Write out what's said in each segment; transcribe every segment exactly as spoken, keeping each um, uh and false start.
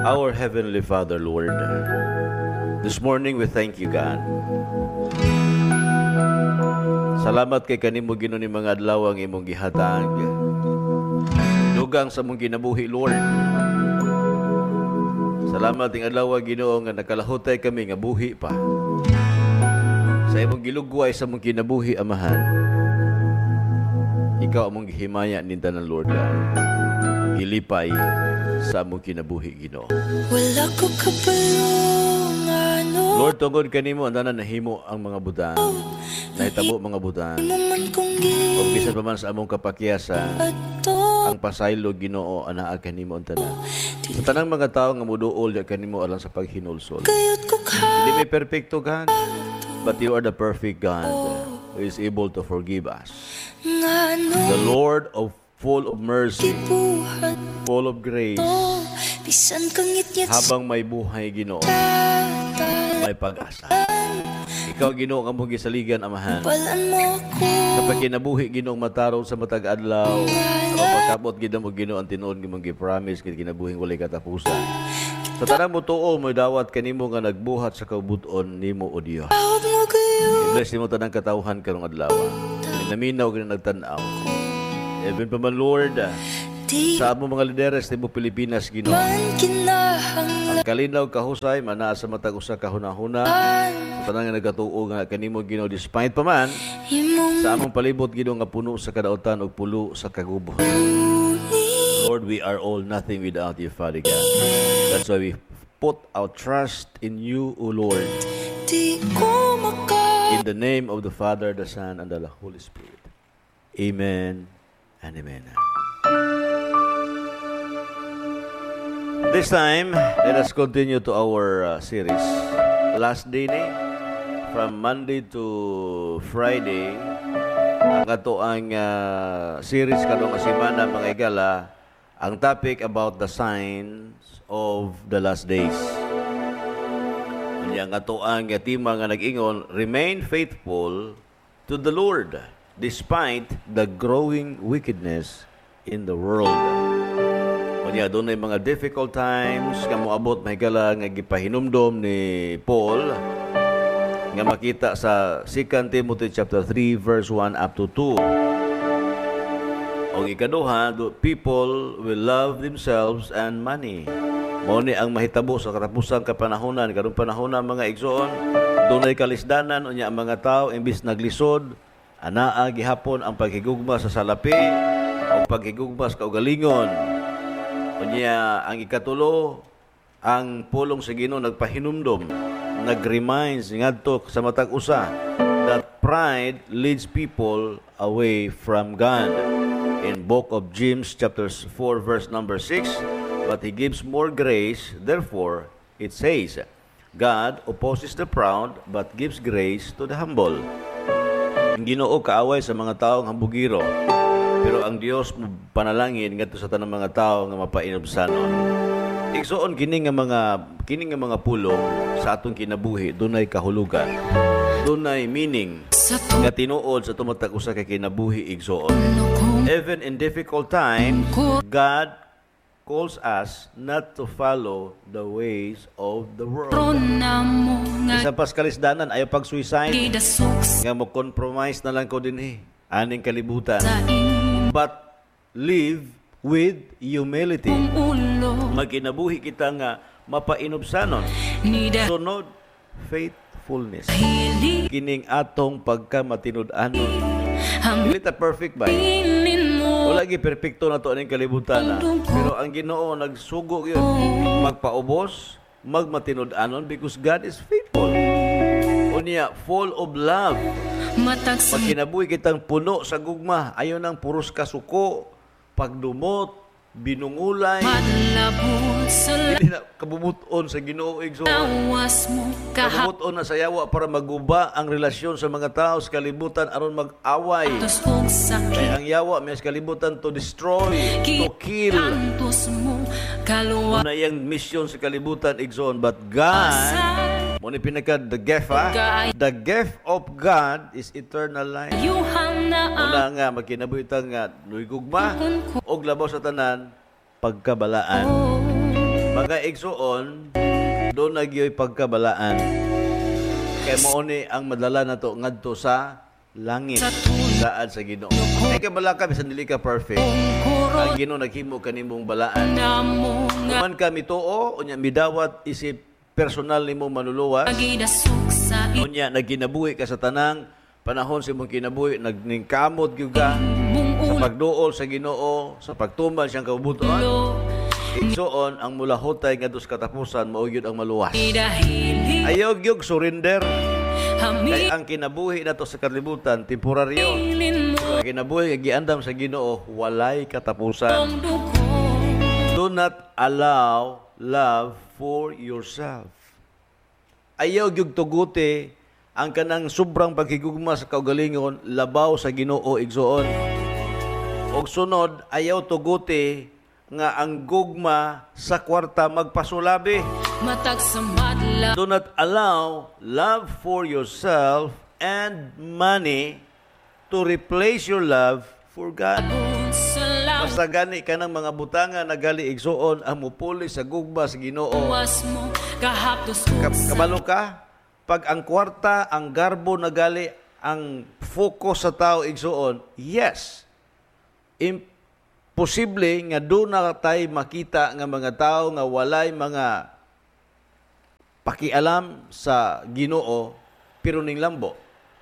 Our Heavenly Father, Lord, this morning we thank you, God. Salamat kay kanimo Ginoo ni mga adlaw ang imong gihatag. Dugang sa mong ginabuhi, Lord. Salamat ing adlaw Ginoo nga nakalahutay kami nga buhi pa. Sa imong gilugway sa mong kinabuhi, Amahan. Ikaw among gihimaya ninta ng Lord God. Ilipay sa among kinabuhi, Ginoo. Wala ko kapalungan. Lord, tungkol kanimo anda na nahimo ang mga butang. Nahitabo mga butang. O bisan pa man sa among kapakyasan, ang pasaylo, Ginoo, anaa kanimo ang tanan. Sa tanang mga tao nga muduol ya kanimo alang sa paghinulsol. Hindi may perfecto, God, but you are the perfect God who is able to forgive us. The Lord of full of mercy, full of grace. Habang may buhay, Ginoo, may pag-asa. Ikaw, Ginoo, ang mong gisaligan, Amahan. Kapag kinabuhi, Ginoo, matarong sa matag adlaw, ang pagkabot, Ginoo, Ginoo, ang tinuod, Ginoo, gipromise, kinabuhing walay katapusan. Sa tanang mo tuo, may dawat kanimo nga nagbuhat sa kaubuton nimo, O Dios. I-bless nimo tanang katawhan karong adlaw. Naminaw ka na nagtanaw. Even pa man, Lord, sa among mga lideres nimo Pilipinas, Ginoo, ang kalinaw kahusay manaa sa matag usa ka hunahuna sa tanang nga nagatuo nga kanimo, Ginoo, despite pa man sa among palibot, Ginoo, nga puno sa kadautan ug pulo sa kagubon. Lord, we are all nothing without you, Father God. That's why we put our trust in you, O Lord. In the name of the Father, the Son, and the Holy Spirit. Amen and amen. This time, let us continue to our uh, series. Last day ni, from Monday to Friday, ang ato ang uh, series kanong asimana, mga igala, ang topic about the signs of the last days. Ang ato ang yatima nga nag-ingon, remain faithful to the Lord despite the growing wickedness in the world. Kanya doon ay mga difficult times nga moabot mahigala nga gipahinumdom ni Paul nga makita sa Second Timothy chapter three verse one up to two. O ikaduha, people will love themselves and money. Mao ni ang mahitabo sa katapusang kapanahonan, karong panahonan, mga igsoon, dunay kalisdanan unya ang mga tao imbis naglisod, anaa gihapon ang paghigugma sa salapi o paghigugma sa kaugalingon. Unya ang ikatulo, ang pulong sa Ginoo nagpahinumdom, nag-reminds ngadto sa matag usa that pride leads people away from God. In book of James chapter four verse number six, but he gives more grace, therefore it says, God opposes the proud but gives grace to the humble. Ang Ginoo kaaway sa mga taong hambugiro, pero ang Dios panalangin ngadto sa tanang mga tao nga mapainobsanon. Igsoon kini nga mga kini nga mga pulong sa atong kinabuhi dunay kahulugan, dunay meaning nga tinuod sa tumatag usa ka kinabuhi, igsoon. Even in difficult time, God calls us not to follow the ways of the world. Isang paskalisdanan ayaw pag-suicide nga mo compromise na lang ko din eh aning kalibutan, but live with humility. Magkinabuhi kita nga mapainobsanon, sunod faithfulness, kining atong pagkamatinud-anon. Dili ta perfect ba? Wala gi perfecto na to aning kalibutan na. Pero ang Ginoo nagsugo gyud magpaubos, magmatinud-anon because God is faithful. Unya full of love. Pag kinabuhi kitang puno sa gugma, ayon nang puros kasuko, pagdumot, binungulay, dili na kabumuton sa Ginoo, igsoon. Kabumuton na sa yawa para maguba ang relasyon sa mga tao sa kalibutan aron mag-away. Kaya ang yawa may sa kalibutan to destroy, to kill. Una yung mission sa kalibutan, igsoon. But God, muna pinaka the gift, ha? The gift of God is eternal life. Una nga, magkinabuhitan nga, nuigugma, og labaw sa tanan, pagkabalaan. Mga igsuon, doon nagyoy pagkabalaan. Kaya mo ni ang madala na to ngadto sa langit, daan sa Ginoo. Ay kabala ka bisan dili ka perfect. Ang Ginoo naghimo kanimong balaan. Kuman ka mituo unya midawat isip personal nimo manuluwas. Unya nagkinabuhi ka sa tanang panahon sa imong kinabuhi, nagningkamot gyud ka sa pagduol sa Ginoo, sa pagtuman siyang kabubuton. Igsuon ang mulahotay ngadto sa katapusan mao gyud ang maluwas. Ayaw gyud surrender. Kay ang kinabuhi nato sa kalibutan temporaryo. Ang kinabuhi nga giandam sa Ginoo walay katapusan. Do not allow love for yourself. Ayaw gyud tuguti ang kanang sobrang paghigugma sa kaugalingon labaw sa Ginoo igsuon. Og sunod ayaw tuguti nga ang gugma sa kwarta magpasulabi. Matag sa madla. Do not allow love for yourself and money to replace your love for God. Basta gani ka ng mga butanga na gali igsuon ang mupuli sa gugma sa Ginoo. Kabalo ka? Pag ang kwarta, ang garbo na gali, ang focus sa tao igsuon, yes, imposible nga doon na tayo makita nga mga tao nga walay mga pakialam sa Ginoo, pero ning lambo.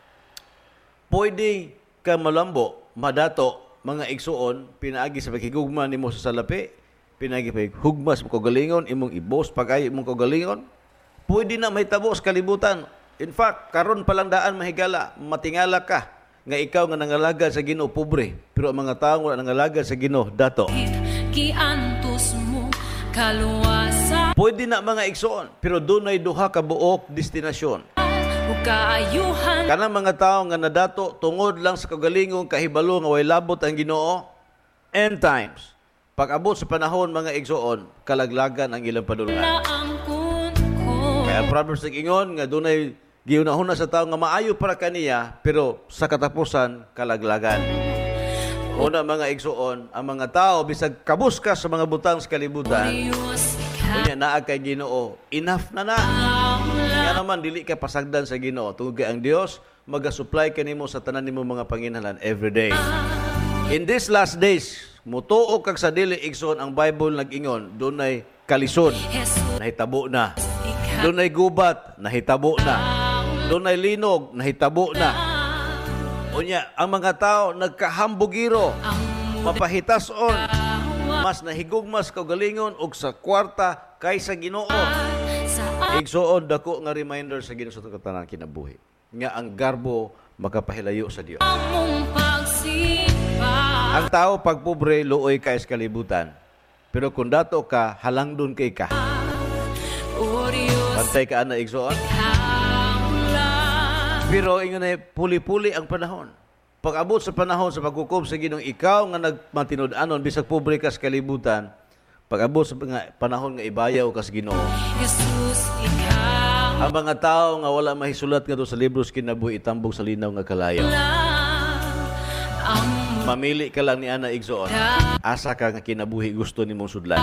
Pwede ka malambo, madato, mga igsuon, pinaagi sa pagkigugma nimo sa salapi, pinaagi pa hugmas mo kagalingon, imong ibos, pag-ayo imong kagalingon, pwede na may tabo sa kalibutan. In fact, karon pa lang daan mahigala, matingala ka, nga ikaw nga nangalagad sa Ginoo pobre, pero ang mga tao nga nangalagad sa Ginoo dato. Kiantos mo kaluwasa. Pwede na mga igsoon, pero dunay duha ka buok destinasyon. Kanang mga tao nga nadato tungod lang sa kagalingon kahibalo nga way labot ang Ginoo, end times. Pag-abot sa panahon mga igsoon, kalaglagan ang ilang padulungan. Kaya Proverbs nag-ingon nga dunay giunahuna sa tao nga maayo para kaniya, pero sa katapusan kalaglagan. Una mga igsuon, ang mga tao bisag kabuskas sa mga butang sa kalibutan, unya naa kay Ginoo, enough na na. Nga naman dili ka pasagdan sa Ginoo, tungod kay ang Dios maga-supply kanimo sa tanan nimo mga panginahanglan every day. In these last days, mutuo kag sa dili igsuon ang Bible nag-ingon, dunay kalisod, nahitabo na. Dunay gubat, nahitabo na. Dunay linog, nahitabo na. Unya, ang mga tao nagkahambugiro, mapahitason, mas nahigugmas kaugalingon og sa kwarta kaysa Ginoo. Igsuon dako nga reminder sa Ginoo sa katanan kinabuhi. Nga ang garbo makapahilayo sa Dios. Ang tao pag pobre luoy kay sa kalibutan. Pero kung dato ka, halangdon kay ka. Pantay ka na igsuon. Pero ingon ay puli-puli ang panahon. Pag-abot sa panahon sa paghukom sa Ginoo, ikaw nga nagmatinud-anon bisag pobre ka sa kalibutan, pag-abot sa panahon nga ibayaw ka sa Ginoo. Ang mga tao nga wala mahisulat nga do sa libro sa kinabuhi itambog sa linaw nga kalayo. Mamili ka lang ni ana igsuon. Asa ka nga kinabuhi gusto nimong sudlan.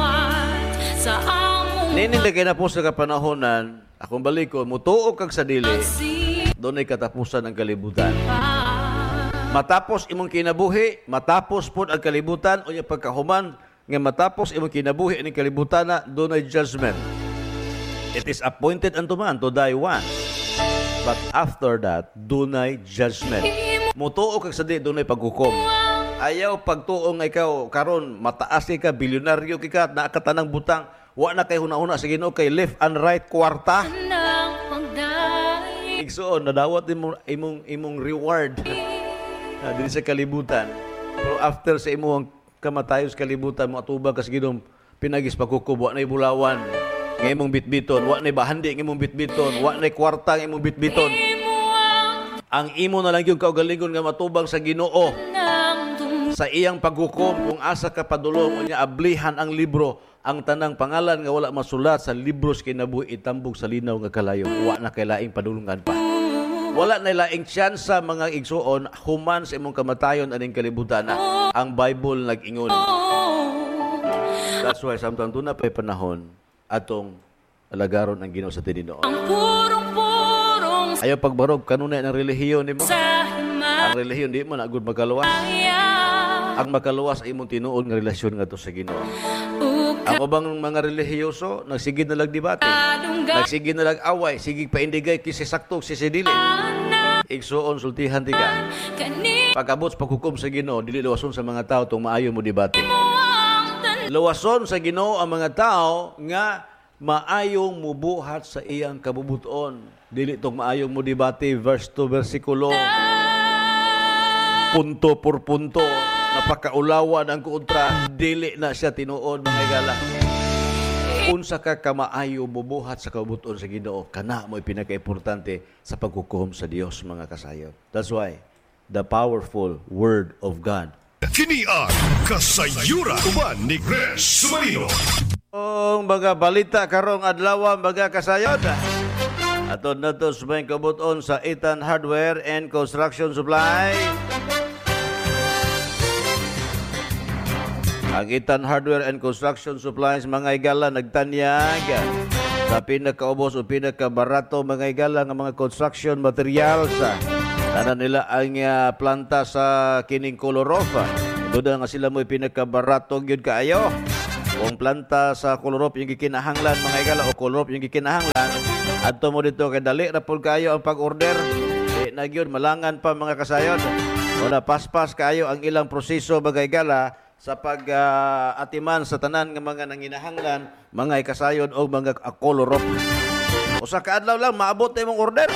Ninilagay na po sa kapanahonan, akong balik ko, mutuo kag sa dili, doon ay katapusan ang kalibutan. Matapos imong kinabuhi, matapos po ang kalibutan, o yung pagkahuman, nga matapos imong kinabuhi ang kalibutan na, doon ay judgment. It is appointed unto man to die once. But after that, doon ay judgment. Mutuo kag sa dili, doon ay paghukom. Ayaw pagtuo nga ikaw, karon mataas ka, bilyonaryo ka, nakatanang butang, wa na kay huna-huna sa Ginoo kay left and right kwarta. Igsuon nadawat imong imong imong reward na dili sa kalibutan. Pero after sa imong kamatayo sa kalibutan mo atubag ka sa Ginoo pinagis pagkukob wa nay bulawan nga imong bitbiton, wa nay bahandi nga imong bitbiton, wa nay kwarta nga imong bitbiton. Ang imo na lang yung kaugalingon nga matubang sa Ginoo sa iyang paghukom kung asa ka padulong unya ablihan ang libro ang tanang pangalan nga wala masulat sa libros kinabuhi itambog sa linaw nga kalayo, wa na kay laing padulungan pa. Wala na laing tsansa mga igsuon human sa imong kamatayon aning kalibutan na ang Bible nag-ingon. That's why samtang doon na pa'y panahon atong alagaron ang Ginoo sa tininoon. Ang purong-purong Ayaw pagbarog kanunay ng relihiyon nimo. sa himaya. Ang relihiyon di mo na agud makaluwas. Ang makaluwas ay imong tinuod nga relasyon ngadto sa Ginoo. Ang ubang mga relihiyoso nagsigid na lag debate. Nagsigid na lag away, sige paindigay kisi sakto kisi dili. Igsuon sultihan ti ka. Pagabot sa paghukom sa Ginoo, dili luwason sa mga tao tong maayo mo debate. Luwason sa Ginoo ang mga tao nga maayong mubuhat sa iyang kabubuton. Dili tong maayong mo debate verse to versikulo. Punto por punto. Napakaulawan ang kontra, dili na siya tinuod mga igala. Unsa ka kamaayo bubuhat sa kabubuton sa Ginoo, kana mo pinaka-importante sa paghukom sa Dios mga kasayon. That's why the powerful word of God. Kini ang kasayuran uban ni Chris Sumarino. Ang mga balita karong adlaw mga kasayon. Atod na to sa may kabubuton sa Ethan Hardware and Construction Supply. Ang Ethan Hardware and Construction Supplies, mga igala, nagtanyag sa pinakaubos o pinakabarato, mga igala, ng mga construction materials. Tanan nila ang uh, planta sa kining Colorof. Ito na nga sila mo pinakabarato yun kaayo. Kung planta sa Colorof yung gikinahanglan, mga igala, o Colorof yung gikinahanglan, adto mo dito kay dali rapol kayo ang pag-order. E, nagyon, malangan pa mga kasayon. Wala paspas kayo ang ilang proseso, mga igala, sa pag-atiman uh, sa tanan ng mga nanginahanglan, mga ikasayon o mga Colorof. O sa kaadlaw lang, maabot na yung order.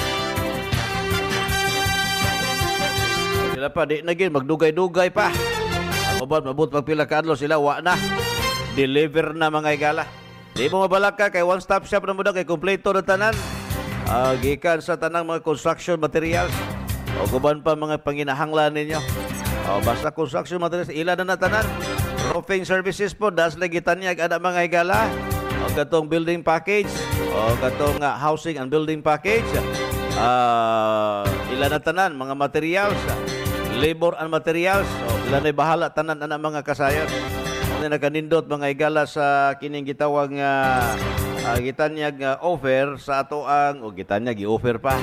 Sila pa, di naging, magdugay-dugay pa. Ang ubad, mabot magpila kaadlaw sila, wa na. Deliver na mga igala. Di mo mabalaka, kay one-stop shop na mo na, kay kompleto na tanan. Uh, gikan sa tanang mga construction materials. O guban pa mga panginahanglan ninyo. O, basta construction materials, ila na natanan. Roofing services po, das lagitan niya ada mga igala. O katong building package. O katong uh, housing and building package. Uh, ila na tanan, mga materials. Labor and materials. O, ila na bahala tanan na mga kasayon. Ano nakanindot mga igala sa kining gitawang uh, uh, gitanyag uh, offer sa ato ang, o gitanyag i-offer pa.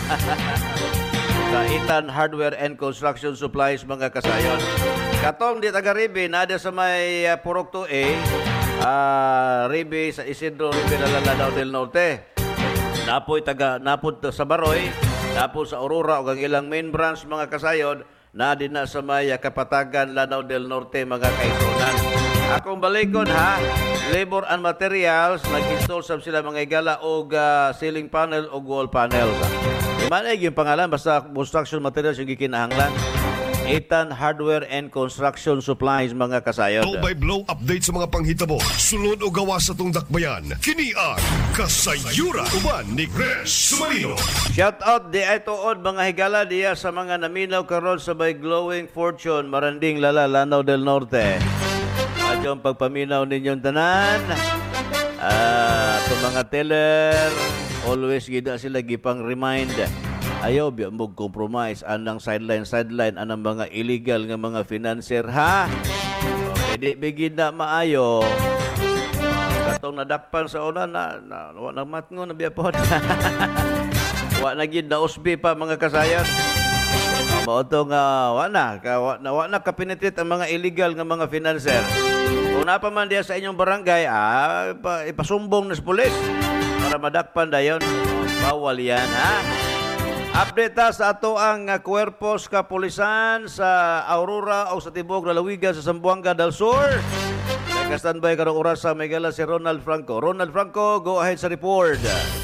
Sa Ethan Hardware and Construction Supplies mga kasayon. Katong di taga Ribe, nada sa may uh, Purok two A, uh, Ribe sa Isidro, Ribe na Lanao del Norte. Napoy taga, napod sa Baroy, napod sa Aurora, o ang ilang main branch mga kasayon, na din na sa may uh, Kapatagan, Lanao del Norte mga kaisunan. Akong balikon ha, labor and materials, nag-install sa sila mga igala og uh, ceiling panel o wall panels. Imanay yung pangalan, basta construction materials yung gikinahanglan. Ethan Hardware and Construction Supplies mga kasayon. Blow by blow update sa mga panghitabo. Sulod o gawas sa tong dakbayan. Kini ang kasayuran uban ni Chris Sumarino. Shout out di ay tuod mga higala diya sa mga naminaw karon sa may Glowing Fortune, Maranding Lala, Lanao del Norte. At yung pagpaminaw ninyong tanan. Ah, uh, mga teller, always gida sila gipang remind. Ayaw biya mo compromise anang sideline sideline anang mga illegal nga mga financier ha. Okay, di bigid na maayo. Katong nadakpan sa una na na wa na matngo na biya pod. Wa na gid na usbi pa mga kasayan. Mao to nga wa na ka wa na, wa na kapenetrit ang mga illegal nga mga financier. Kung napa man diya sa inyong barangay, ah, ipa, ipasumbong na sa pulis para madakpan dayon. Bawal yan ha. Update ta sa ato ang uh, kuwerpos kapulisan sa Aurora o sa Tibok Lalawigan sa Zamboanga del Sur. Nagka-standby karong oras sa Megala si Ronald Franco. Ronald Franco, go ahead sa report.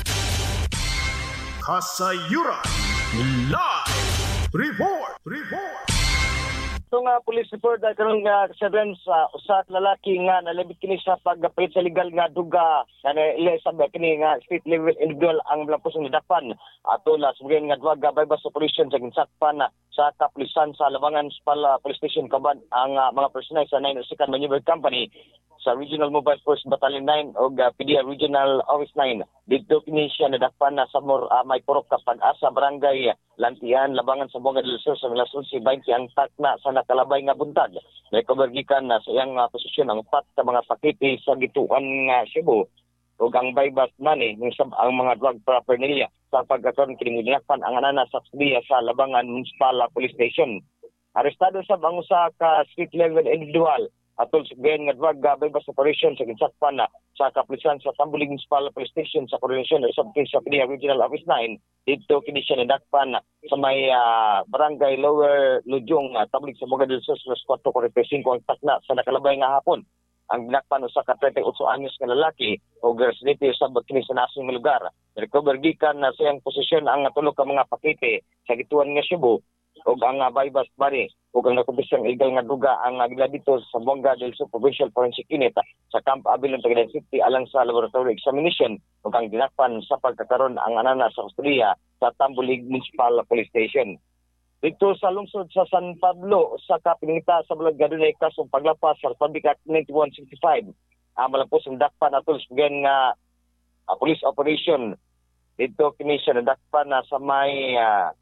Kasayuran Live Report! Report! Ito nga police report ay karon nga kasabihan sa usa ka lalaki nga nalabit kini sa pagpahit sa legal nga duga nga nailesab kini nga state level individual ang lampos ng dapan ato la sugay nga duwaga bypass operation sa ginsakpan sa kapulisan sa Labangan Spala Police Station kaban ang uh, mga personel sa nine oh second Maneuver Company sa Regional Mobile Force Battalion nine o uh, P D A Regional Office nine dito kini siya nadakpan na sa more uh, may purok ka pag-asa barangay Lantian, Labangan, Zamboanga del Sur sa alas onse twenty ang takna sa nakalabay nga buntag. May kabergikan na sa iyang uh, posisyon ang pat ka mga pakiti sa gituan nga Cebu ug ang bypass money ng sab ang mga drug paraphernalia sa pagkakaroon kini ginakpan ang anana sa Subiya sa Labangan Municipal Police Station. Arestado sab ang usa ka street level individual atol sa ben nga drug uh, bypass operation sa ginsakpan na sa kapulisan sa Tambulig Municipal Police Station sa koordinasyon sa sa P D A Regional Office nine dito kini siya nadakpan sa may uh, barangay Lower Lujong uh, Tambulig sa Zamboanga del Sur four forty-five ang takna sa nakalabay nga hapon. Ang ginakpan usa ka thirty-eight anyos nga lalaki o residente sa kini sa nasong nga lugar. Recover gikan na sa iyang posisyon ang tulo ka mga pakete sa gituan nga Cebu ug ang uh, bypass money ug ang nakumpisang illegal nga duga ang uh, gila dito sa Zamboanga del Sur Provincial Forensic Unit uh, sa Camp Abilon Tagaytay City alang sa laboratory examination ug ang ginakpan sa pagkakaroon ang anana sa kustudiya sa Tambulig Municipal Police Station. Dito sa lungsod sa San Pablo sa kapinita sa Bulag gadunay kasong paglapas sa Republic Act ninety-one sixty-five. Ang malapos ang dakpan atol sa nga uh, police operation dito kini siya nadakpan na sa may uh,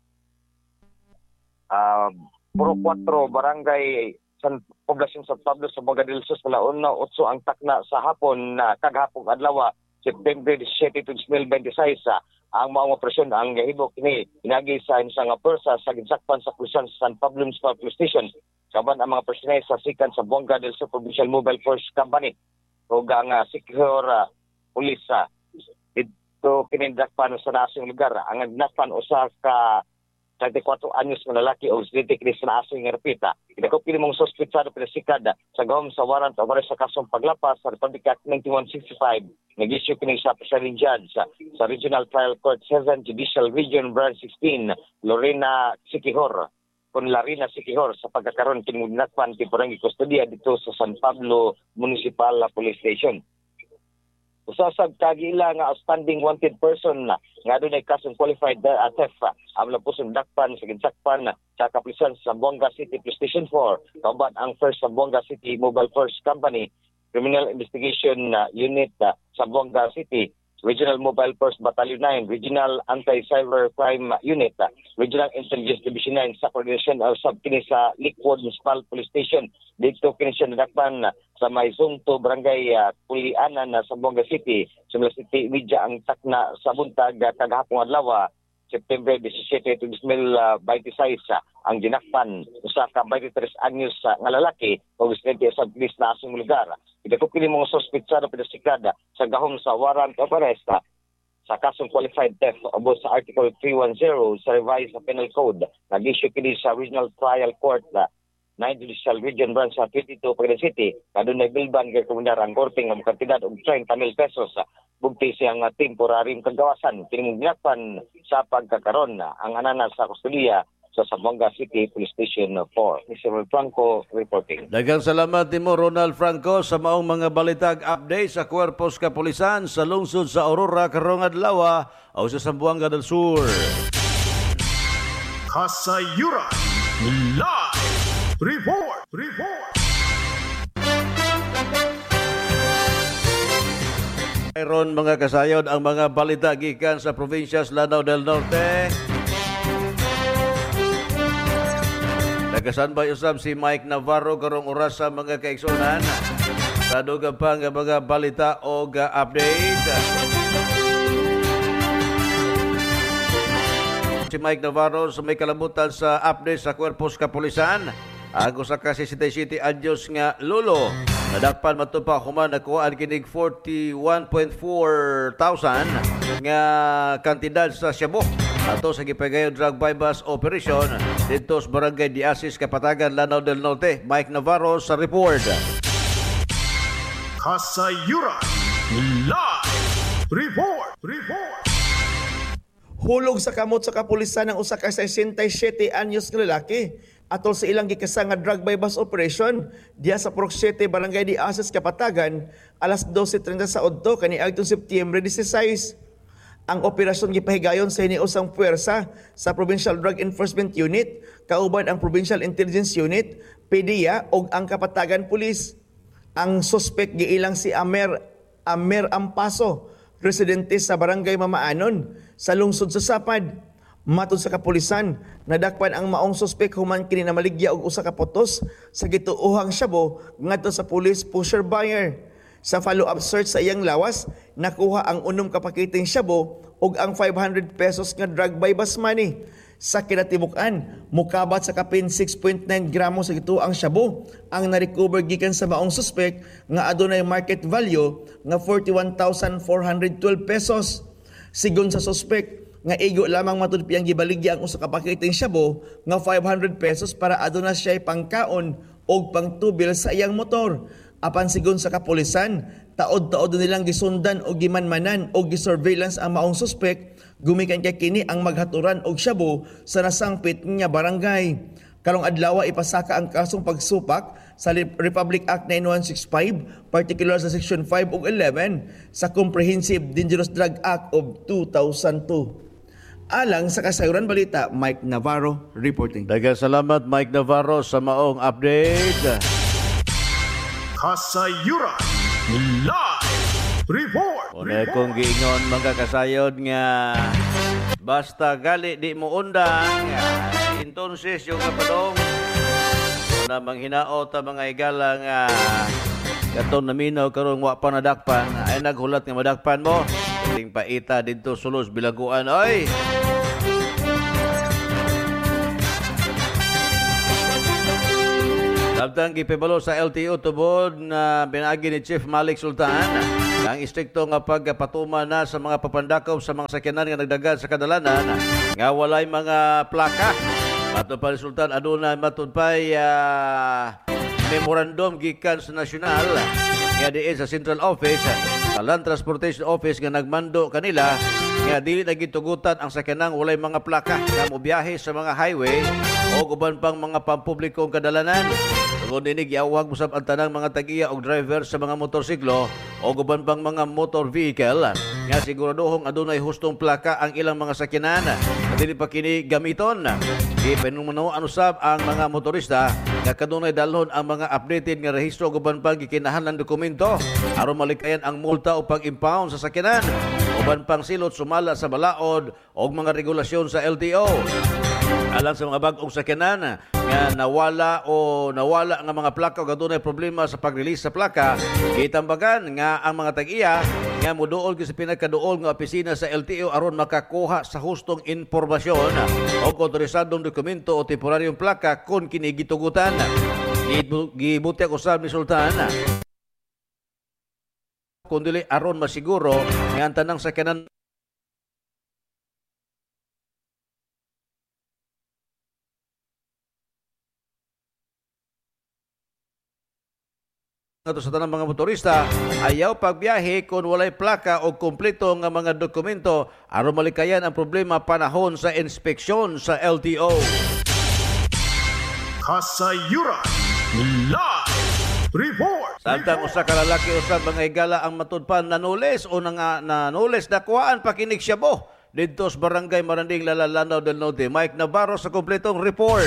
Uh, Puro four barangay San Poblasyon San Pablo sa Zamboanga del Sur sa Launa Otso ang takna sa hapon na uh, kaghapong adlaw September seventeen to twenty-six uh, ang maong operasyon ang gahimo kini inagi sa isang pwersa sa ginsakpan sa pulisan sa San Pablo Municipal Police Station kaban ang mga personel sa sikan sa Zamboanga del Sur Provincial Mobile Force Company ug ang uh, secure uh, police uh, dito kini dakpan sa nasong lugar ang ginakpan usa ka thirty-four anyos nga lalaki o residente kini sa nasong nga repita. Idakop kini mong suspetsado pinasikad sa gahom sa warrant o sa kasong paglapas sa Republic Act ninety-one sixty-five. Nag-issue kini sa presiding judge sa, sa Regional Trial Court seven Judicial Region Branch sixteen Lorena Siquijor kun Larina Siquijor sa pagkakaroon kini ginakpan temporary custodiya dito sa San Pablo Municipal Police Station. Usa sa kagila nga outstanding wanted person na nga dunay kasong qualified uh, theft uh, ang lapusong dakpan sa ginsakpan sa kapulisan sa Zamboanga City Police Station four kauban ang First Zamboanga City Mobile Force Company Criminal Investigation uh, Unit uh, Zamboanga City Regional Mobile Force Battalion nine Regional Anti-Cyber Crime Unit uh, Regional Intelligence Division nine sa koordinasyon of sub kini sa Liquid Municipal Police Station dito kini siya nadakpan uh, sa may Zunto Barangay uh, Pulianan na uh, Zamboanga City sa City Media ang takna sa buntag uh, kaghapong adlaw September seventeen to twenty-six uh, ang ginakpan usa ka twenty-three anyos uh, nga lalaki o residente sa Blis na asong lugar. Idakop kini mga suspetsado pinasikad uh, sa gahom sa warrant of arrest uh, sa kasong qualified theft abot sa Article three ten sa revised penal code. Nag-issue kini sa Regional Trial Court uh, nine Judicial Region Branch sa twenty-two Pagadian City kadun nagbilban kay komendar ang korte nga kantidad og thirty mil pesos uh, bugti siyang uh, temporaryong kagawasan kining ginakpan sa pagkakaron uh, ang anana sa kustudiya sa Zamboanga City Police Station four. Mister Franco reporting. Daghang salamat nimo Ronald Franco sa maong mga balitag update sa Kuwerpos Kapulisan sa lungsod sa Aurora karong adlaw o sa Zamboanga del Sur. Kasayuran Live Report! Report! Mayroon mga kasayod ang mga balita gikan sa probinsya sa Lanao del Norte. Nagasanbay usab si Mike Navarro karong oras sa mga kaigsunan. Sa dugang pa nga mga balita o update. Si Mike Navarro sa may kalabutan sa update sa Kuwerpos Kapulisan. Ang usa ka sixty-seven anyos nga lolo nadakpan matupa human nakuhaan kinig forty-one point four thousand nga kantidad sa Cebu ato sa gipagayon drug bypass operation dito sa Barangay Diasis, Kapatagan, Lanao del Norte. Mike Navarro sa report. Kasayuran Live Report! Report! Hulog sa kamot sa kapulisan ng usa ka sixty-seven anyos nga lalaki atol sa ilang gikasa nga drug bypass operation diya sa Purok Siete Barangay Diasis, Kapatagan alas twelve thirty sa udto kaniadtong September sixteen. Ang operasyon gipahigayon sa hiniusang puwersa sa Provincial Drug Enforcement Unit kauban ang Provincial Intelligence Unit, P D E A ug ang Kapatagan Police. Ang suspect giilang si Amer Amer Ampaso, residente sa Barangay Mamaanon sa lungsod sa Sapad. Matod sa kapulisan, nadakpan ang maong suspek human kini na maligya og usa ka putos sa gituohang shabu ngadto sa police pusher buyer. Sa follow-up search sa iyang lawas, nakuha ang unom ka pakiting shabu ug ang five hundred pesos nga drug by bus money. Sa kinatibukan, mukabat sa kapin six point nine gramo sa gituang shabu ang na-recover gikan sa maong suspek nga adunay market value nga forty-one thousand four hundred twelve pesos. Sigon sa suspek, nga igo lamang matud piyang gibaligya ang usa ka pakiting shabu nga five hundred pesos para aduna siya pangkaon og pangtubil sa iyang motor. Apan sigon sa kapulisan, taod-taod nilang gisundan o gimanmanan o gisurveillance ang maong suspek, gumikan kay kini ang maghaturan og shabu sa nasangpit nga barangay. Karong adlaw ipasaka ang kasong pagsupak sa Republic Act nine one six five, particular sa Section five ug eleven sa Comprehensive Dangerous Drug Act of two thousand two. Alang sa Kasayuran Balita, Mike Navarro reporting. Daghang salamat Mike Navarro sa maong update. Kasayuran Live Report. Una kong giingon mga kasayod nga basta gali di mo undang, entonces yung kapadong na manghinaot ang mga igala nga katong naminaw karong wa pa nadakpan ay naghulat nga madakpan mo ting paita didto sulos bilaguan oy. Samtang gipibalo sa L T O tubod na binagi ni Chief Malik Sultan ang istrikto nga pagpatuma na sa mga papandakaw sa mga sakyanan nga nagdagan sa kadalanan nga walay mga plaka. Matod pa ni Sultan aduna matod pa uh, memorandum gikan sa nasyonal nga diin sa Central Office sa Land Transportation Office nga nagmando kanila nga dili na gitugutan ang sakyanang walay mga plaka nga mobiyahe sa mga highway o uban pang mga pampublikong kadalanan. Tungod ini giawag usab ang tanang mga tagiya o driver sa mga motorsiklo o uban pang mga motor vehicle nga siguraduhong adunay hustong plaka ang ilang mga sakyanan at dili pa kini gamiton. Di panunuan usab ang mga motorista nga kadunay dalhon ang mga updated nga rehistro o uban pang gikinahanglan dokumento aron malikayan ang multa o pag-impound sa sakyanan uban pang silot sumala sa balaod o mga regulasyon sa L T O. Alang sa mga bag-ong sakyanan nga nawala o nawala nga mga plaka o gadunay problema sa pag-release sa plaka, itambagan nga ang mga tag-iya nga muduol sa pinagkaduol nga opisina sa L T O aron makakuha sa hustong informasyon o otorisadong dokumento o temporaryong plaka kung kini gitugutan. Gibutyag usab ni Sultan kundi aron masiguro nga ang tanang sakyanan ato sa tanang mga motorista ayaw pagbiyahe kung walay plaka o kumpleto nga mga dokumento aron malikayan ang problema panahon sa inspeksyon sa L T O. Kasayuran Live Report. Samtang usa ka lalaki usab mga higala ang matudpan nanules o nga nanules dakwaan pakinig siya bo didto sa barangay Maranding Lalalanaw del Norte. Mike Navarro sa kompletong report.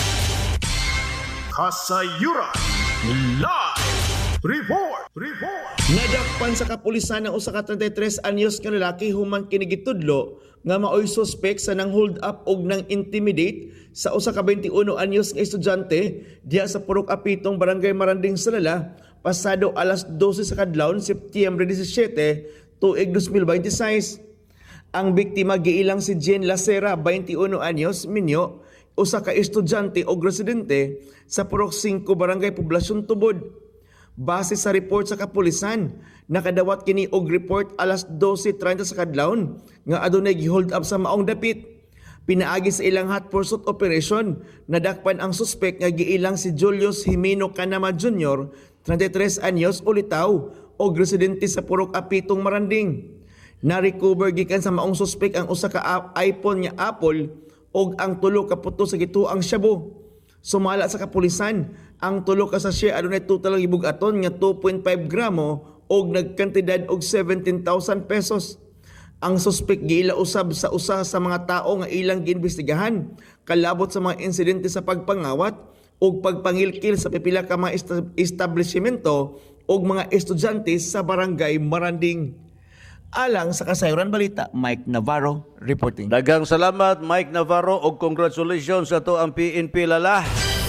Kasayuran Live Report. Report. Nadakpan sa kapulisan ng usa ka thirty-three anyos nga lalaki human kini gitudlo nga maoy suspek sa nang hold up og nang intimidate sa usa ka twenty-one anyos nga estudyante diha sa Purok Apitong Barangay Maranding Salala pasado alas twelve sa kadlawon Setyembre seventeen tuig two thousand twenty-six. Ang biktima giilang si Jen Lacera, twenty-one anyos, minyo, usa ka estudyante o residente sa Purok five Barangay Poblasyon Tubod. Base sa report sa kapulisan, nakadawat kini og report alas twelve thirty sa kadlawon nga adunay gi-hold up sa maong dapit. Pinaagi sa ilang hot pursuit operation, nadakpan ang suspek nga giilang si Julius Jimeno Canama Junior, thirty-three anyos, ulitaw og residente sa Purok Apitong Maranding. Na-recover gikan sa maong suspek ang usa ka iPhone nga Apple og ang tulo ka puto sa gituang shabu. Sumala sa kapulisan, ang tulo ka sachet adunay total gibug-aton nga two point five gramo og nagkantidad og seventeen thousand pesos. Ang suspek giila usab sa usa sa mga tao nga ilang giimbestigahan kalabot sa mga insidente sa pagpangawat og pagpangilkil sa pipila ka mga establishmento og mga estudyante sa barangay Maranding. Alang sa Kasayuran Balita, Mike Navarro reporting. Daghang salamat Mike Navarro ug congratulations sa to ang P N P Lala.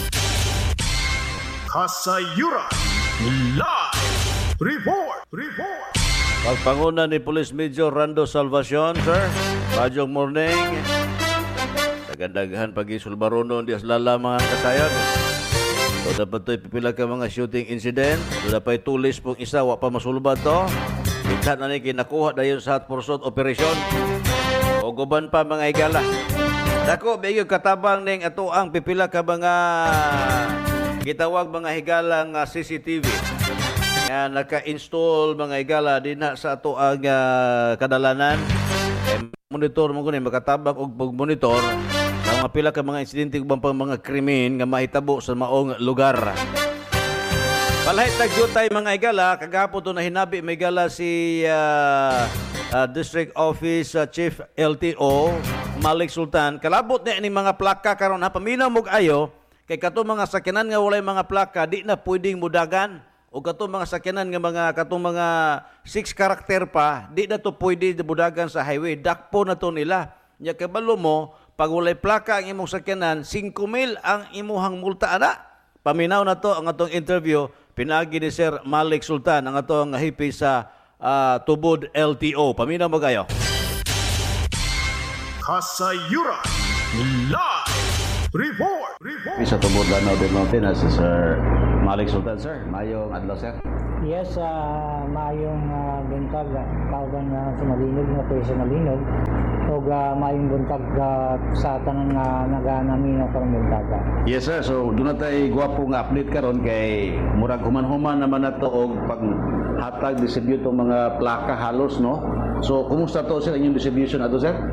Kasayuran Live Report. Report. Pagpanguna ni Police Major Rando Salvacion, sir. Radyong morning. Nagandaghan pag-isulbarono di aslala mga kasayan. So dapat ito'y pipila ka mga shooting incident. So dapat tulis pong isa, wa pa masulbad to. Ikhat na ni kinakuha dayon sa hot pursuit operation. O guban pa mga igala. Dako, bigyo katabang ning ato ang pipila ka mga gitawag mga higalang uh, C C T V. Nga naka-install mga igala din na sa ato ang uh, kadalanan. Eh, monitor mo ko ni makatabang og pag-monitor ng mga pila ka mga insidente ug pang mga krimen nga mahitabo sa maong lugar. Palahit tagyutay mga igala, kagapo to na hinabi may igala si uh, uh, District Office uh, Chief L T O Malik Sultan. Kalabot na ni mga plaka karon ha paminaw mog ayo kay kato mga sakyanan nga walay mga plaka di na pwedeng mudagan o kato mga sakyanan nga mga katong mga six karakter pa di na to pwede mudagan sa highway. Dakpo na to nila. Nya kabalo mo pag walay plaka ang imong sakyanan five mil ang imuhang multa ana. Paminaw na to ang atong interview. Pinagi ni Sir Malik Sultan ang atong hipi sa uh, Tubod L T O. Paminaw mo kayo. Kasayuran Live Report. Report. Sa Tubod Lanao del Norte na si Sir Malik Sultan, sir. Mayong adlaw, sir. Yes, uh, maayong uh, buntag, kauban na sa Malinog, nga po sa Malinog. O uh, maayong buntag uh, sa tanang uh, naganamin ng buntag. Yes, sir. So, doon na tayo gwapo nga update karon kay murag human-human naman na to og paghatag distribute ng mga plaka halos, no? So, kumusta to sir inyong distribution ato, sir?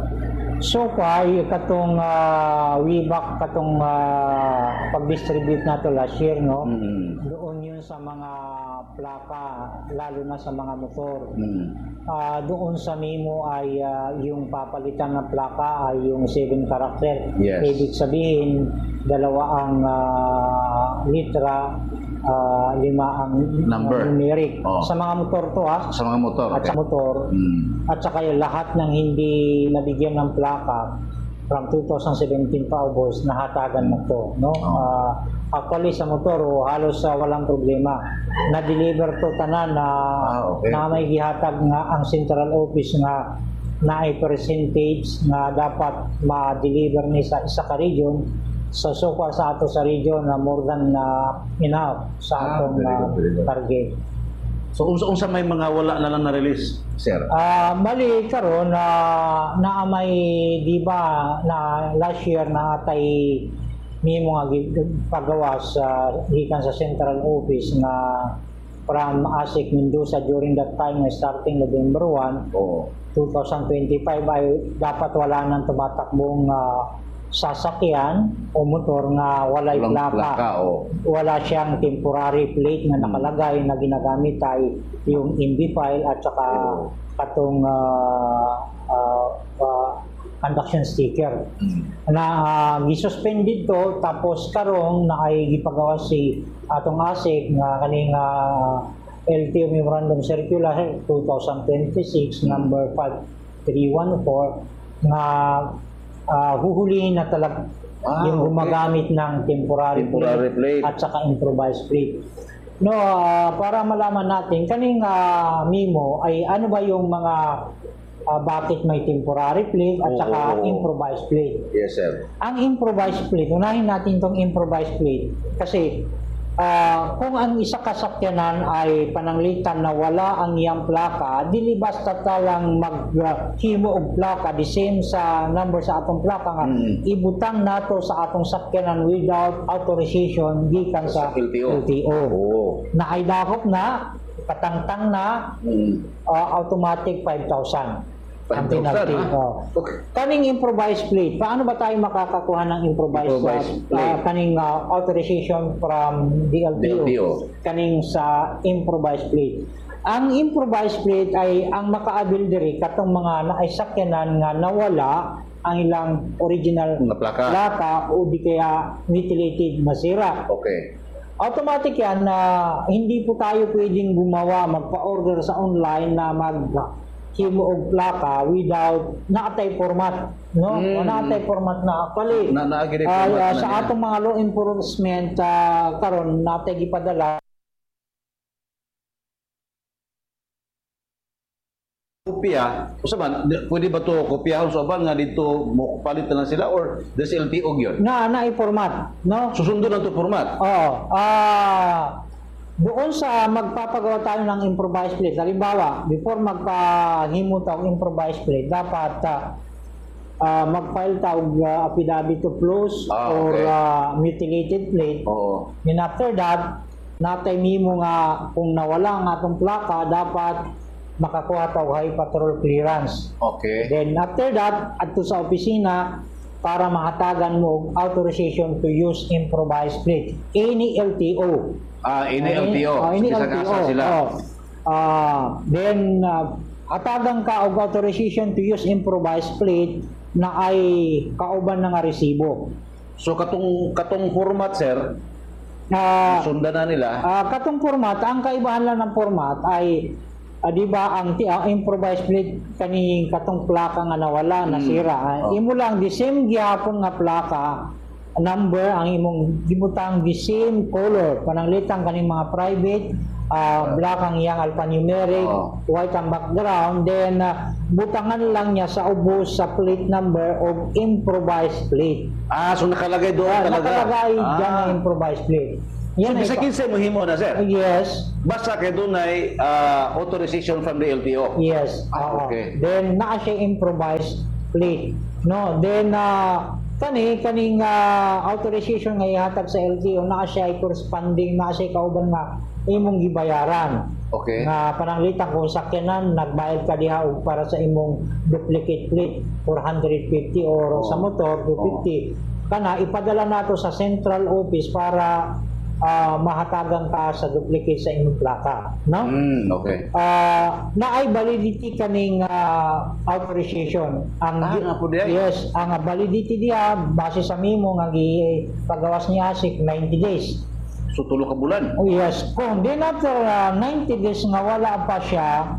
So far, katong uh, way back, katong uh, pag-distribute na to last year, no? Mm-hmm. Doon yun sa mga plaka, lalo na sa mga motor. Mm-hmm. Uh, doon sa memo ay uh, yung papalitan ng plaka ay yung seven character. Yes. Ibig sabihin, dalawa ang uh, litra, uh, lima ang Number. uh, numeric. Oh. Sa mga motor to ha. Sa mga motor. At sa motor. Mm. At saka yung lahat ng hindi nabigyan ng plaka from two thousand seventeen pa ubos, nahatagan mo to. No? Oh. Uh, actually sa motor, oh, halos uh, walang problema. Na-deliver to tanan na, Ah, okay. na may gihatag nga ang central office nga na ay percentage na dapat ma-deliver ni sa isa ka region. So, so far sa ato sa region na more than uh, enough sa Ah, atong very good, uh, very good. target. So, unsa unsa may mga wala na lang na-release, sir? Ah, mali karon na na may di ba na last year na atay mimo nga gi- pagawa sa gikan sa central office na from ASIC Mendoza during that time starting November first, Oo. twenty twenty-five ay dapat wala nang tumatakbong ah, sasakyan o motor nga walay Walang plaka. plaka, oo. Wala siyang temporary plate na nakalagay na ginagamit ay yung I N V file at saka Oo. katong uh, uh, uh, conduction sticker na uh, gisuspended to tapos karong na ay gipagawa si atong ASIC nga kaning uh, L T O Memorandum Circular twenty twenty-six number five three one four na uh, huhulihin na talag Ah, yung okay. gumagamit ng temporary, Temporary plate. at saka improvised plate. No, ah, para malaman natin kaning uh, memo ay ano ba yung mga ah, bakit may temporary plate at Oo, saka oo, oo. improvised plate. Yes, sir. Ang improvised plate, unahin natin tong improvised plate kasi ah, kung ang isa kasakyanan ay pananglitan na wala ang iyang plaka, dili basta talang maghimo og plaka the same sa number sa atong plaka nga Mm. ibutang nato sa atong sakyanan without authorization gikan sa Sa L T O. L T O. Oo. Na ay dakop na, patangtang na, Mm. ah, automatic five thousand. Ang five thousand, penalty. ha? Oh. Okay. Kaning improvised plate, paano ba tayo makakakuha ng improvised, Improvised uh, plate. uh, kaning uh, authorization from D L T O, D L T O. kaning sa improvised plate? Ang improvised plate ay ang makaabil diri katong mga naisakyanan nga nawala ang ilang original Mga plaka. plaka o di kaya mutilated, masira. Okay. Automatic yan na hindi po tayo pwedeng gumawa, magpa-order sa online na mag himo og plaka without naatay format, no? Mm. Naatay format na actually. Na naagi rin ah, format ah, na sa niya. atong mga law enforcement ah, karon natay gipadala Kopya, usa man di- pwede ba to kopyahon sa uban nga dito mo palit na lang sila or this L T O gyud? na na format, no? Susundo lang to format. Oo. Ah, doon sa magpapagawa tayo ng improvised plate, halimbawa, before magpahimo tayo ng improvised plate, dapat ah, ah, mag-file tayo ng ah, affidavit of loss Ah, or okay. ah, mutilated plate. Oo. Then after that, natay mimo nga kung nawala ang atong plaka, dapat makakuha tayo high patrol clearance. Okay. Then after that, adto sa opisina para mahatagan mo og authorization to use improvised plate. Any L T O. Ah, ini L T O. Oh, ini Sige, sa L T O. kasa sila. Oh. Ah, then uh, hatagan ka og authorization to use improvised plate na ay kauban na nga resibo. So katong katong format sir, Ah, sundan na nila. Ah, katong format, ang kaibahan lang ng format ay ah, di ba ang, ti- ang improvised plate kaning katong plaka nga nawala, nasira. Ah, Oh. Imo lang the same gyapon nga plaka number ang imong gibutang the same color pananglitan kaning mga private ah, black ang iyang alphanumeric, Oh. white ang background, then ah, butangan lang niya sa ubos sa plate number of improvised plate. Ah, so nakalagay doon Ah, talaga. nakalagay ah. dyan ang improvised plate. So, Yan ay sa kinsa mo himo na sir? Yes. Basta kay doon ay ah, authorization from the L T O. Yes. Ah, oo. okay. Then naa siya improvised plate. No, then uh, kani kaning ah, authorization nga ihatag sa L T O naa siya ay corresponding naa siya kauban nga imong gibayaran. Okay. Nga pananglitan kung sakyanan nagbayad ka diha og para sa imong duplicate plate four hundred fifty or Oh. sa motor two fifty. Kana ipadala nato sa central office para ah, mahatagan ka sa duplicate sa imong plaka, no? Mm, okay. Ah, na ay validity kaning ah, authorization. Ang Ah, nga po diya. yes, ang validity diya base sa memo nga gi pagawas ni ASIC ninety days. So tulo ka bulan. Oh yes, kung then after ah, ninety days nga wala pa siya,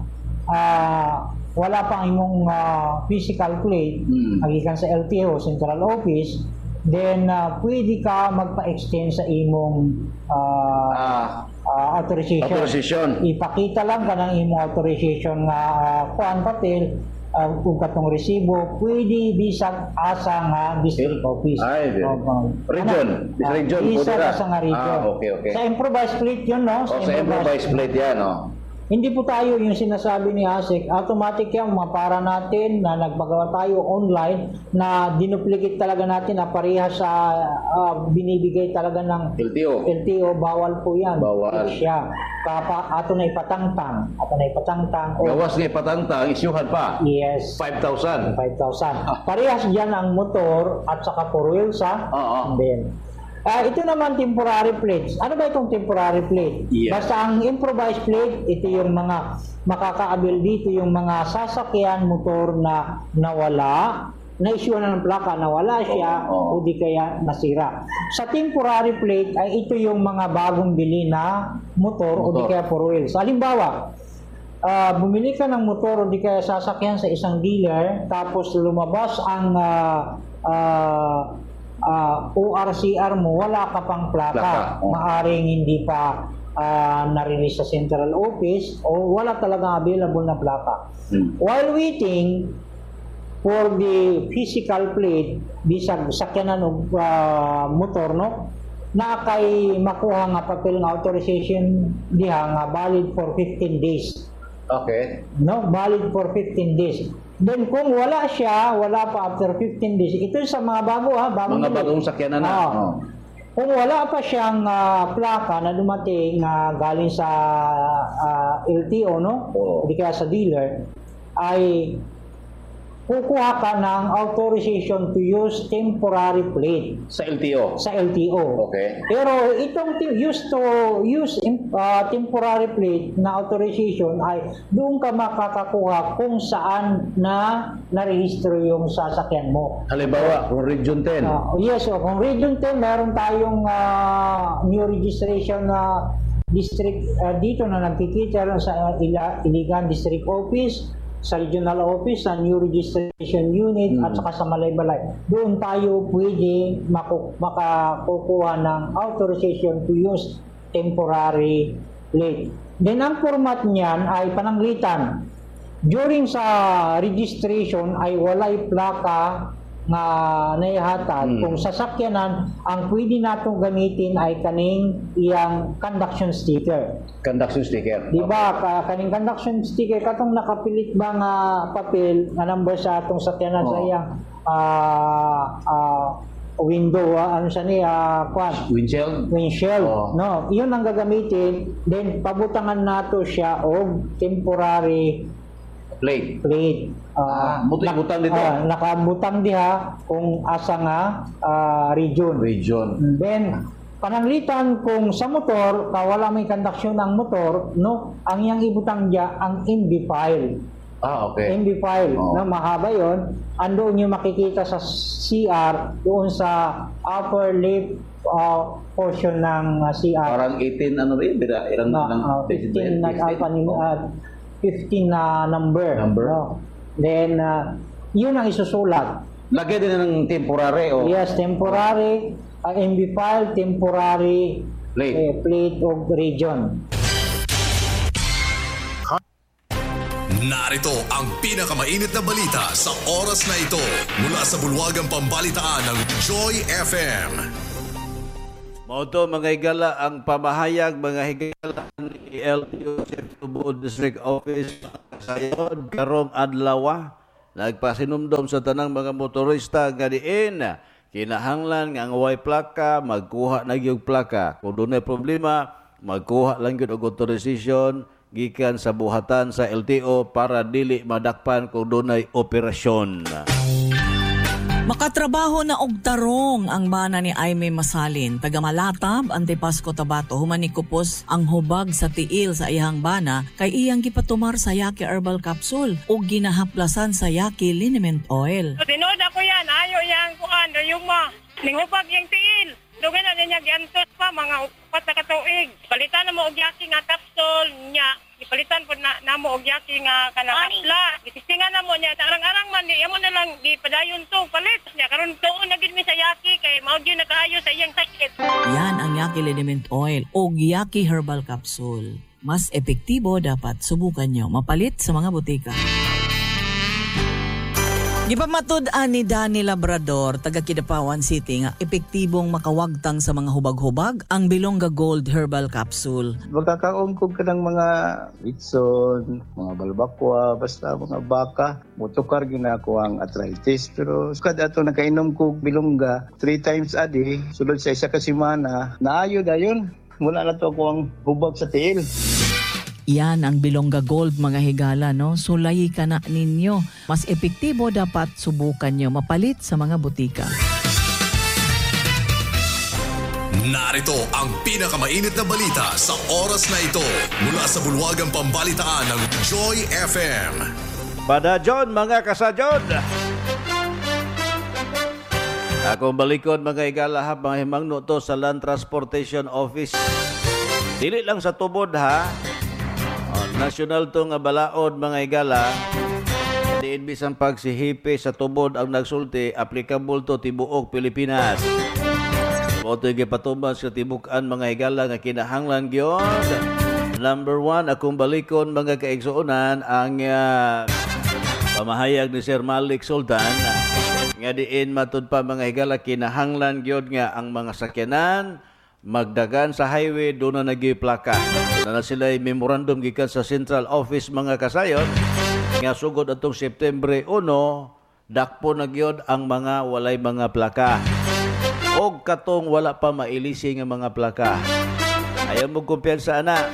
ah, wala pa ang imong ah, physical plate, Mm. agikan sa L T O Central Office, then ah, pwede ka magpa-extend sa imong ah, Ah, ah, authorization. authorization. Ipakita lang ka ng imong authorization nga uh, kuan papel uh, kung katong resibo pwede bisag asa nga district office. Ay, very- Oo. region. Ano? Ah, Region, bisa pwede ra. asa nga region. Ah, okay, okay. Sa improvised plate yun, no? O sa improvised plate yan, no? Hindi po tayo yung sinasabi ni ASIC, automatic yan, mapara natin na nagpagawa tayo online na dinuplicate talaga natin na pareha sa ah, binibigay talaga ng L T O. L T O, bawal po yan. Bawal. Hindi siya. Kapa, ato na ipatangtang. Ato na ipatangtang. O, Gawas nga ipatantang, isyuhan pa. yes. five thousand. five thousand. Parehas dyan ang motor at saka four wheels, ha? Oo. And then, ah, ito naman temporary plates. Ano ba itong temporary plate? Yeah. Basta ang improvised plate, ito yung mga makakaabil dito, yung mga sasakyan, motor na nawala, na-issue na ng plaka, nawala siya, Oo. o di kaya nasira. Sa temporary plate, ay ito yung mga bagong bili na motor, o di Motor. kaya four wheels. Halimbawa, ah, bumili ka ng motor o di kaya sasakyan sa isang dealer, tapos lumabas ang ah, ah, ah, O R C R mo, wala ka pang plaka. Plaka, oh. Maaring hindi pa ah, na-release sa central office o wala talagang available na plaka. Hmm. While waiting for the physical plate, bisag sakyanan o ah, motor, no? Na kay makuha nga papel ng authorization diha nga valid for fifteen days. Okay. No, valid for fifteen days. Then kung wala siya, wala pa after fifteen days. Ito sa mga bago ha, bagong Mga bili. bagong sakyanan na. Oo. Oh. Kung wala pa siyang ah, plaka na dumating nga galing sa ah, L T O, no? Oo. Hindi kaya sa dealer, ay kukuha ka ng authorization to use temporary plate Sa L T O. sa L T O. Okay. Pero itong te- used to use in- ah, temporary plate na authorization ay doon ka makakakuha kung saan na narehistro yung sasakyan mo. Halimbawa, kung Region ten. Ah, yes, so kung Region ten, meron tayong ah, new registration na district ah, dito na nagkikita sa uh, Ila- Iligan District Office. sa regional office, sa new registration unit, Mm. at saka sa Malay-Balay. Doon tayo pwede maku- makakukuha ng authorization to use temporary plate. Then ang format niyan ay pananglitan. During sa registration ay walay plaka nga naihatag. Mm. Kung sasakyanan, ang pwede natong gamitin ay kaning iyang conduction sticker. Conduction sticker. Di ba, ka, kaning conduction sticker, katong nakapilit ba nga papel, nga number sa atong sakyanan sa Oo. iyang ah, ah, window, ah, ano siya niya, kwan, Windshield. windshield. Oo. No, yun ang gagamitin. Then, pabutangan nato siya og temporary Plate. plate. Ah, buti butang dito. ah, nakabutang diha kung asa nga ah, region. Region. And then, pananglitan kung sa motor, ka wala may conduction ang motor, no, ang iyang ibutang diya ang M B file. Ah, okay. M B file, Oo. na mahaba yon. Andoon yung makikita sa C R, doon sa upper left ah, portion ng ah, C R. Parang eighteen ano rin, bida, ilang na ilang uh, digit ba fifteen yan? na sixteen? alpha Oh. uh, fifteen na number. Number. No? Then uh, yun ang isusulat. Lagyan din ng temporary o Yes, temporary uh, M B file, temporary Plate. eh, plate of region. Narito ang pinakamainit na balita sa oras na ito mula sa bulwagang pambalitaan ng Joy F M. Mauto mga higala ang pamahayag mga higala ni L T O Cebu District Office sayon karong adlaw nagpasinumdom sa tanang mga motorista nga diin kinahanglan nga ang way plaka magkuha na gyud plaka kung dunay problema magkuha lang gyud og authorization gikan sa buhatan sa L T O para dili madakpan kung dunay operasyon. Makatrabaho na og tarong ang bana ni Aimee Masalin. Taga Malatab, Antipasco, Tabato, humanikupos ang hubag sa tiil sa iyang bana kay iyang gipatumar sa Yaki Herbal Capsule o ginahaplasan sa Yaki Liniment Oil. Tinood ako yan, ayo yang kuan, yung ma, ninghubag yung tiil. Dugan na niya giantos pa, mga upat na katuig. Palitan na mo og Yaki nga capsule niya. Ipalitan po na namo og Yaki nga kanang kapsla. Isisingan na mo niya, arang-arang man, di mo na lang gipadayon to, palit niya. Karon tuon na gid mi sa Yaki, kay mao gyud nakaayo sa iyang sakit. Yan ang Yaki Liniment Oil o Yaki Herbal Capsule. Mas epektibo dapat subukan nyo. Mapalit sa mga butika. Gipamatud-an ni Danny Labrador, taga Kidapawan City, nga epektibong makawagtang sa mga hubag-hubag ang Bilongga Gold Herbal Capsule. Magkakaungkog ka ng mga itson, mga balbakwa, basta mga baka. Motokar ginako ang arthritis. Pero kada ato nakainom ko bilongga three times a day, sulod sa isa ka semana, naayo dayon. Wala na to ako ang hubag sa tiil. Yan ang Bilongga Gold mga higala, no? Sulayi ka na ninyo. Mas epektibo dapat subukan nyo mapalit sa mga butika. Narito ang pinakamainit na balita sa oras na ito mula sa bulwagang pambalitaan ng Joy F M. Padajon mga kasadyon. Akong balikod mga igalahap mga himangno to sa Land Transportation Office. Dili lang sa tubod ha. Oh, national to nga balaod mga igala. Diin bisan pagsihipi sa tubod ang nagsulti, applicable to tibuok Pilipinas. Moto yung gipatumbas sa tibukan mga igala nga kinahanglan gyud. Number one, akong balikon mga kaigsuonan ang uh, pamahayag ni Sir Malik Sultan nga diin matud pa mga igala kinahanglan gyud nga ang mga sakyanan magdagan sa highway doon na nagiplaka. Na na sila memorandum gikan sa Central Office mga kasayon nga sugod atong September uno dakpo na gyud ang mga walay mga plaka. Og katong wala pa mailisi nga mga plaka. Ayaw mo kumpiyansa na.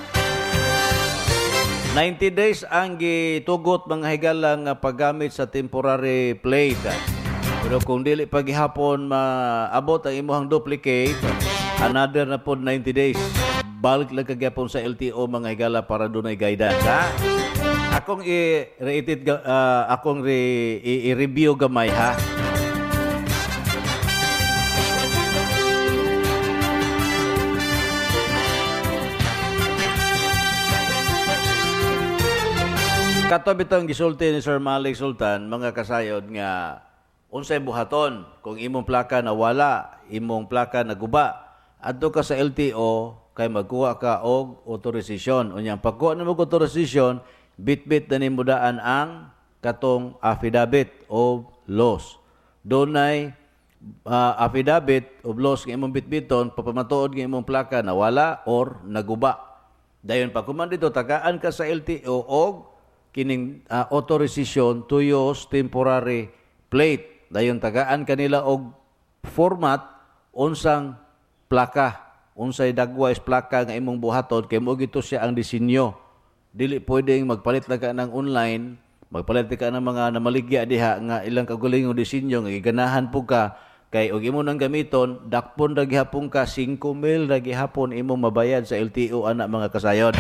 ninety days ang gitugot mga higala nga paggamit sa temporary plate. Pero kung dili pa gihapon maabot ang imuhang duplicate, another na po ninety days. Balik lang kagyapon sa L T O mga higala para doon ay guidance. Ha? Akong i-rated, uh, akong re- i-review gamay ha. Kato bitong gisulti ni Sir Malik Sultan, mga kasayod nga unsay buhaton kung imong plaka na wala, imong plaka na guba, adto ka sa L T O kay magkuha ka og authorization. Unyang pagkuha nimo og authorization, bit-bit na nimo daan ang katong affidavit of loss. Dunay uh, affidavit of loss nga imong bitbiton papamatuod nga imong plaka na wala or naguba. Dayon pag kuman dito tagaan ka sa L T O og kining uh, authorization to use temporary plate. Dayon tagaan kanila og format unsang plaka, unsay dagwais plaka nga imong buhaton kay mo gito siya ang disenyo. Dili pwedeng magpalit lang ka ng online, magpalit ka ng mga namaligya diha nga ilang kagulingong disenyo nga giganahan po ka kay og imo nang gamiton dakpon ra gihapon ka five mil ra gihapon imong mabayad sa L T O ana mga kasayod.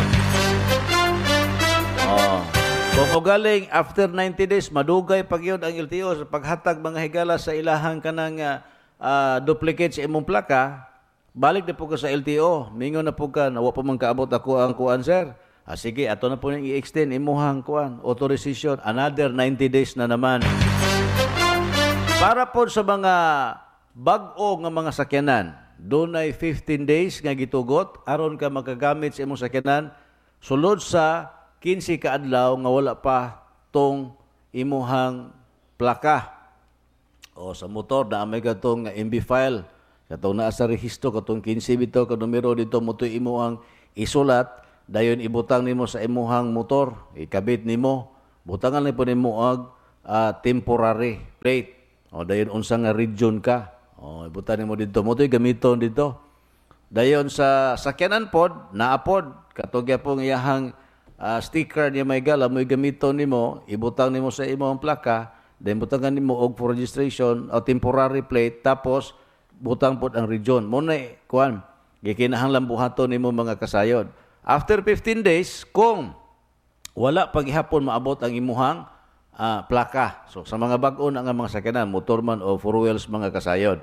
Oh. Kung galing after ninety days madugay pagyod ang L T O sa paghatag mga higala sa ilahang kanang uh, duplicate sa imong plaka, balik na po ka sa L T O. Mingon na po ka, nawa pa man kaabot ako ang kuan, sir. Ah, sige, ato na po nang i-extend imuhang kuan, authorization, another ninety days na naman. Para po sa mga bag-o nga mga sakyanan, doon ay fifteen days nga gitugot, aron ka makagamit sa imong sakyanan, sulod sa fifteen ka adlaw nga wala pa tong imuhang plaka. O sa motor, na may katong M B file, katong naa sa rehistro, katong fifteen bito, ka numero dito, mo ito imuhang isulat, dayon ibutang nimo sa imuhang motor, ikabit nimo, butangan na po nimo og uh, temporary plate. O dayon unsa nga region ka, o ibutang nimo dito, mo ito gamiton dito. Dayon sa sakyanan pod, naapod, katong yapong iyahang uh, sticker niya may gala, mo gamiton nimo, ibutang nimo sa imong plaka, then butangan nimo og for registration o temporary plate, tapos butang pod ang region. Muna kuan, gikinahanglan buhaton nimo mga kasayod. After fifteen days, kung wala paghihapon maabot ang imuhang uh, plaka. So sa mga bag-o na nga mga sakyanan, motor man o four wheels mga kasayod.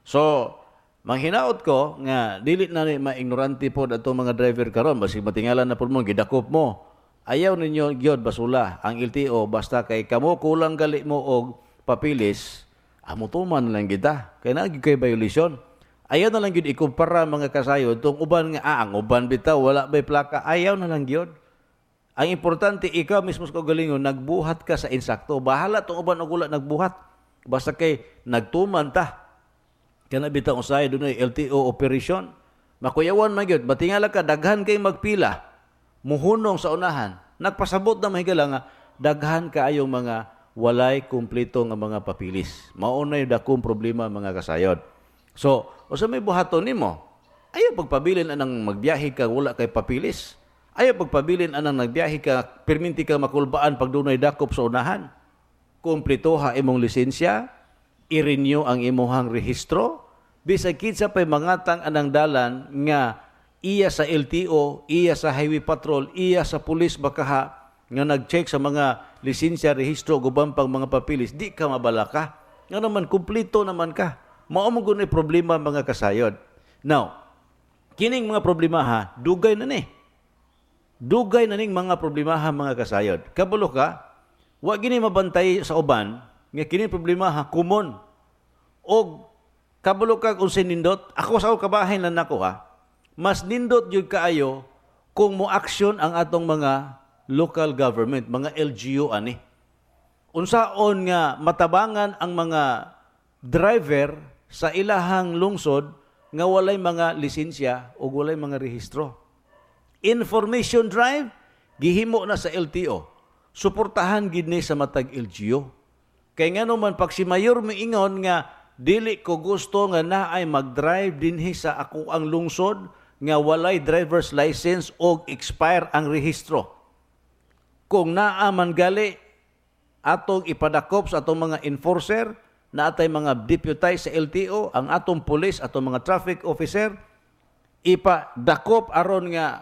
So manghinaot ko nga dili na ni maignorante pod atong mga driver karon, basig matingalan na pod mo gidakop mo. Ayaw ninyo gyud basula ang L T O basta kay kamo kulang gali mo og papilis, amo tuman lang kita. Kay naagi kay violation. Ayaw na lang gyud ikumpara mga kasayod tong uban nga ah, ang uban bitaw wala bay plaka. Ayaw na lang gyud. Ang importante ikaw mismo sa kagalingon nagbuhat ka sa insakto. Bahala tong uban og wala nagbuhat. Basta kay nagtuman ta. Kana bitaw usay dunay L T O operation. Makuyawan man gyud, batingala ka daghan kay magpila. Muhunong sa unahan. Nagpasabot na mahigala nga daghan kaayong mga walay kumpleto nga mga papilis. Maunay dakong problema mga kasayod. So, usa may buhaton nimo, ayaw pagpabilin anang magbiyahe ka wala kay papilis. Ayaw pagpabilin anang nagbiyahe ka perminti ka makulbaan pag dunay dakop sa unahan. Kumpletoha imong lisensya, i-renew ang imong rehistro, bisag kinsa pay mangatang anang dalan nga iya sa L T O, iya sa Highway Patrol, iya sa pulis bakaha nga nag-check sa mga lisensya, rehistro, guban pang mga papilis, di ka mabalaka. Nga naman, kumplito naman ka. Mao mo gunay problema mga kasayod. Now, kining mga problema ha, dugay na ni. Dugay na ning mga problema ha mga kasayod. Kabalo ka, wa gini mabantay sa uban, nga kining problema ha, common. O kabalo ka kung sinindot, ako sa ako kabahin lang nako ha, mas nindot yun kaayo kung mo action ang atong mga local government, mga L G U ani. Unsaon nga matabangan ang mga driver sa ilahang lungsod nga walay mga lisensya o walay mga rehistro. Information drive, gihimo na sa L T O. Suportahan gid ni sa matag L G U. Kay nga naman pag si Mayor miingon nga dili ko gusto nga naay mag-drive dinhi sa ako ang lungsod nga walay driver's license o expire ang rehistro. Kung naa man gali atong ipadakop sa atong mga enforcer, na atay mga deputize sa L T O, ang atong police, atong mga traffic officer, ipadakop aron nga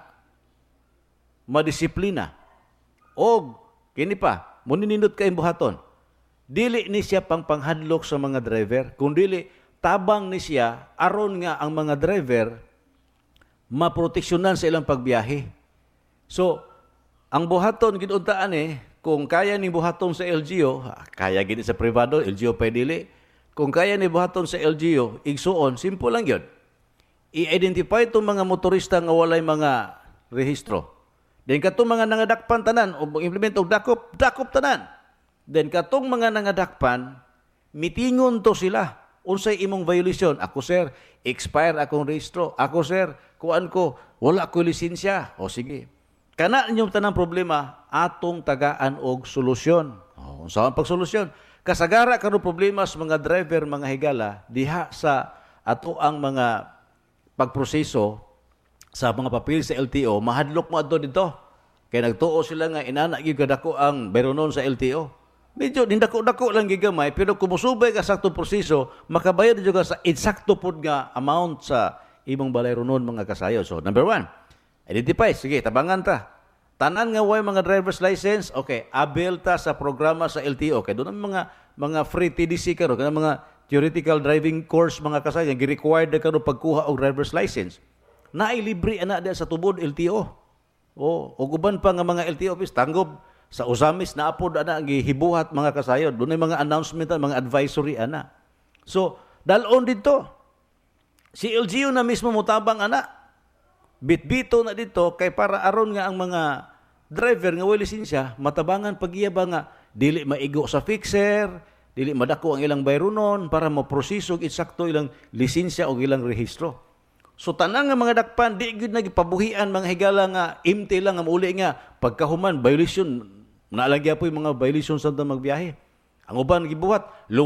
madisiplina. O, kini pa, muninindot ka imbuhaton. Dili ni siya pang panghadlok sa mga driver, kundi tabang ni siya aron nga ang mga driver maproteksyonan sa ilang pagbiyahe. So, ang buhaton giduntaan eh, kung kaya ni buhaton sa L G U, ah, kaya gini sa privado, L G U pa dili. Kung kaya ni buhaton sa L G U, igsuon, simple lang yun. I-identify itong mga motorista nga walay mga rehistro. Then katong mga nangadakpan tanan, o implement og dakop, dakop tanan. Then katong mga nangadakpan, mitingon to sila. Unsay imong violation? Ako sir, expire akong rehistro. Ako sir, kuan ko, wala ko lisensya. O sige. Kana inyong tanang problema, atong tagaan og solusyon. O, saan pagsolusyon? Kasagara karon problema sa mga driver, mga higala, diha sa ato ang mga pagproseso sa mga papel sa L T O, mahadlok mo ato dito. Kaya nagtuo sila nga, inana gyud kadako ang bayronon sa L T O. Medyo, dindako-dako lang gigamay, pero kung musubay ka sa aktong proseso, makabayad juga sa eksakto pod nga amount sa imong balayronon mga kasayo. So, number one, identify, sige, tabangan ta. Tanan nga way mga driver's license, okay, abil ta sa programa sa L T O. Okay, doon ang mga mga free T D C karon, kana mga theoretical driving course mga kasayo, gi-required na karon pagkuha og driver's license. Naay libre ana dia sa tubod L T O. O, ug uban pa nga mga L T O office tanggob sa usamis na apod ana gihibuhat mga kasayo. Doon ay mga announcement, mga advisory ana. So, dalon dito. Si L G U na mismo mutabang ana. Bitbito na dito kay para aron nga ang mga driver nga way lisensya matabangan pagyaba nga dili maigo sa fixer, dili madako ang ilang bayronon para maproseso og eksakto ilang lisensya o ilang rehistro. So tanang nga mga dakpan di gyud nagipabuhian mga higala nga empty lang nga uli nga pagkahuman violation naalagya po yung mga violation sa magbiyahe. Ang uban gibuhat